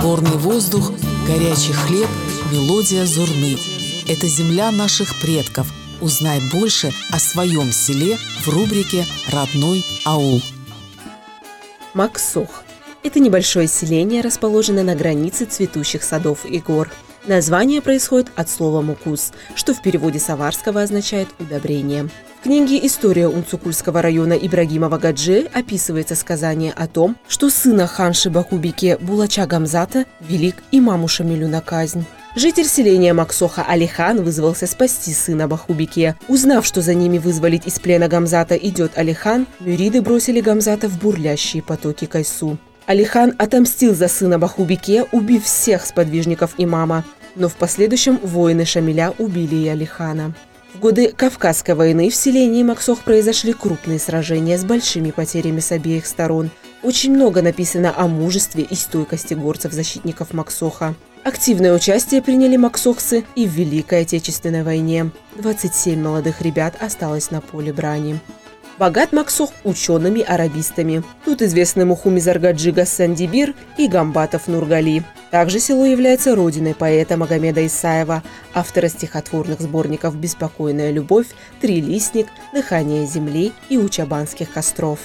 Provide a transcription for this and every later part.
Горный воздух, горячий хлеб, мелодия зурны. Это земля наших предков. Узнай больше о своем селе в рубрике «Родной аул». Максох – это небольшое селение, расположенное на границе цветущих садов и гор. Название происходит от слова «мукус», что в переводе с аварского означает «удобрение». В книге «История Унцукульского района Ибрагимова Гаджи» описывается сказание о том, что сына ханши Бахубике Булача Гамзата велик имаму Шамилю на казнь. Житель селения Максоха Алихан вызвался спасти сына Бахубике. Узнав, что за ними вызволить из плена Гамзата идет Алихан, мюриды бросили Гамзата в бурлящие потоки Кайсу. Алихан отомстил за сына Бахубике, убив всех сподвижников имама. Но в последующем воины Шамиля убили и Алихана. В годы Кавказской войны в селении Максох произошли крупные сражения с большими потерями с обеих сторон. Очень много написано о мужестве и стойкости горцев-защитников Максоха. Активное участие приняли максохцы и в Великой Отечественной войне. 27 молодых ребят осталось на поле брани. Богат Максох учеными-арабистами. Тут известны Мухумизар-Гаджи Гасан Дибир и Гамбатов Нургали. Также село является родиной поэта Магомеда Исаева, автора стихотворных сборников «Беспокойная любовь», «Трилистник», «Дыхание земли» и «У чабанских костров».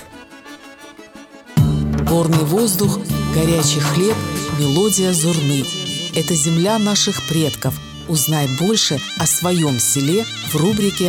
Горный воздух, горячий хлеб, мелодия зурны. Это земля наших предков. Узнай больше о своем селе в рубрике